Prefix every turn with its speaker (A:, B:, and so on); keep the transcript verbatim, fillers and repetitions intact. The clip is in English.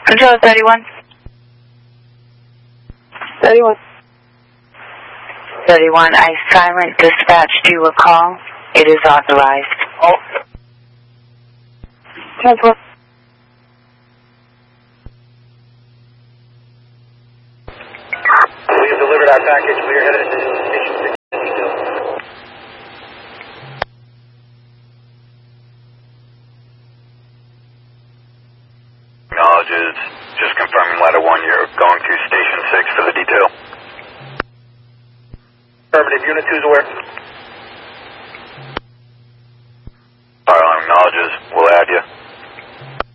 A: Control thirty-one. thirty-one. thirty-one, I silent dispatched you a call. It is authorized.
B: Oh.
A: ten four.
B: We have delivered our package. We are headed to station six.
C: Acknowledges. Just confirming ladder one, you're going to station six for the detail.
B: Affirmative, unit two is aware.